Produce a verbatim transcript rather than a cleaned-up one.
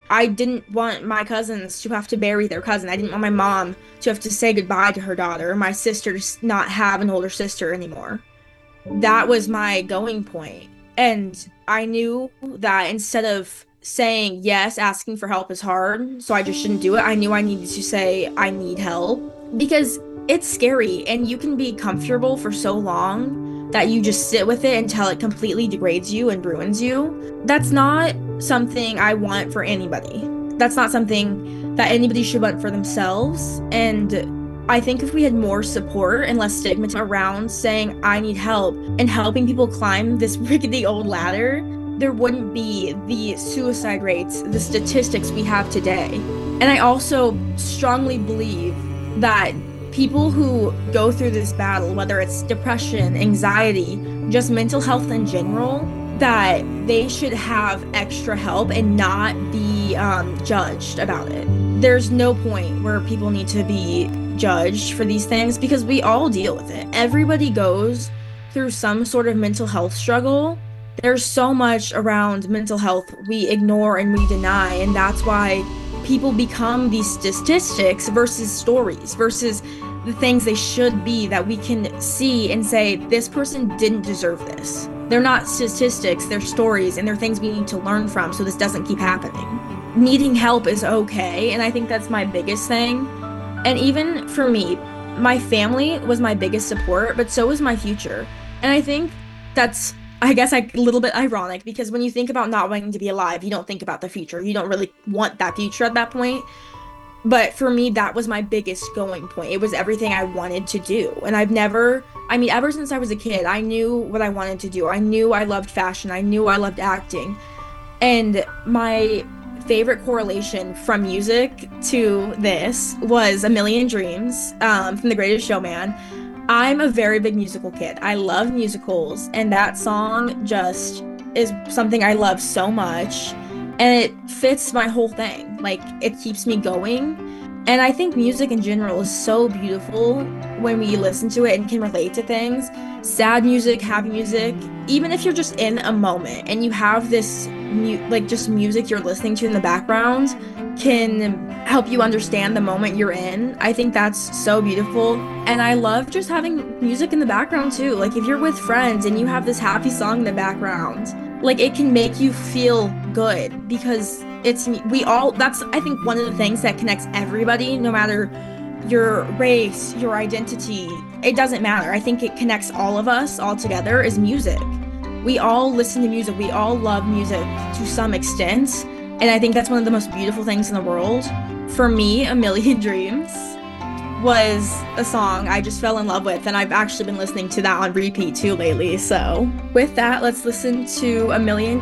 I didn't want my cousins to have to bury their cousin. I didn't want my mom to have to say goodbye to her daughter, my sister to not have an older sister anymore. That was my going point. And I knew that instead of saying yes, asking for help is hard, so I just shouldn't do it, I knew I needed to say I need help because it's scary and you can be comfortable for so long that you just sit with it until it completely degrades you and ruins you. That's not something I want for anybody. That's not something that anybody should want for themselves. And I think if we had more support and less stigma around saying I need help and helping people climb this rickety old ladder, there wouldn't be the suicide rates, the statistics we have today. And I also strongly believe that people who go through this battle, whether it's depression, anxiety, just mental health in general, that they should have extra help and not be um, judged about it. There's no point where people need to be judged for these things because we all deal with it. Everybody goes through some sort of mental health struggle. There's so much around mental health we ignore and we deny, and that's why people become these statistics versus stories versus the things they should be that we can see and say, this person didn't deserve this. They're not statistics, they're stories, and they're things we need to learn from so this doesn't keep happening. Needing help is okay, and I think that's my biggest thing. And even for me, my family was my biggest support, but so was my future. And I think that's, I guess, like a little bit ironic because when you think about not wanting to be alive, you don't think about the future. You don't really want that future at that point. But for me, that was my biggest going point. It was everything I wanted to do. And I've never, I mean, ever since I was a kid, I knew what I wanted to do. I knew I loved fashion. I knew I loved acting. And my favorite correlation from music to this was A Million Dreams um, from The Greatest Showman. I'm a very big musical kid. I love musicals, and that song just is something I love so much, and it fits my whole thing. Like, it keeps me going, and I think music in general is so beautiful when we listen to it and can relate to things. Sad music, happy music, even if you're just in a moment and you have this mu- like just music you're listening to in the background can help you understand the moment you're in. I think that's so beautiful. And I love just having music in the background too. Like if you're with friends and you have this happy song in the background, like it can make you feel good because it's we all that's I think one of the things that connects everybody, no matter your race, your identity, it doesn't matter. I think it connects all of us all together is music. We all listen to music. We all love music to some extent. And I think that's one of the most beautiful things in the world. For me, A Million Dreams was a song I just fell in love with, and I've actually been listening to that on repeat too lately. So with that, let's listen to A Million